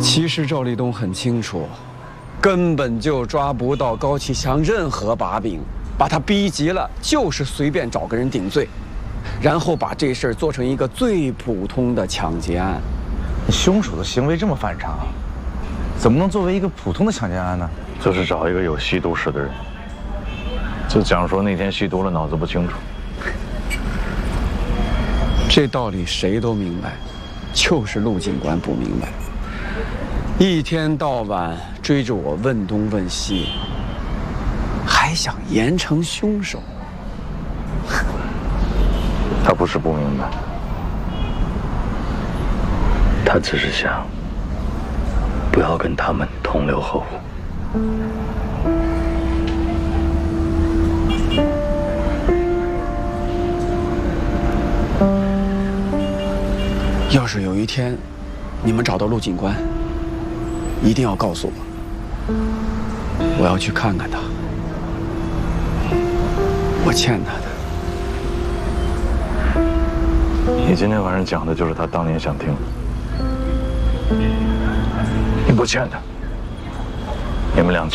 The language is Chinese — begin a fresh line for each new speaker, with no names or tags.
其实赵立东很清楚，根本就抓不到高启强任何把柄，把他逼急了，就是随便找个人顶罪，然后把这事儿做成一个最普通的抢劫案。
凶手的行为这么反常，怎么能作为一个普通的强奸案呢？
就是找一个有吸毒史的人，就讲说那天吸毒了，脑子不清楚。
这道理谁都明白，就是陆警官不明白。一天到晚追着我问东问西，还想严惩凶手。
他不是不明白，他只是想不要跟他们同流合污。
要是有一天你们找到陆警官，一定要告诉我，我要去看看他，我欠他的。
你今天晚上讲的就是他当年想听的，你不欠他，你们俩。